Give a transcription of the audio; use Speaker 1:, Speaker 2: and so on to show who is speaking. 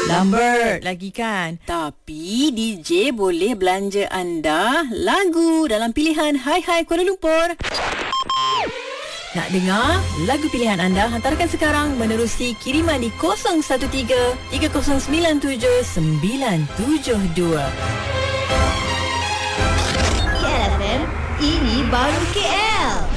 Speaker 1: Lambat lagi kan. Tapi DJ boleh belanja anda lagu dalam pilihan Hai Hai Kuala Lumpur. Nak dengar lagu pilihan anda? Hantarkan sekarang menerusi kiriman di 013 3097 972.
Speaker 2: KLFM, ini baru KL.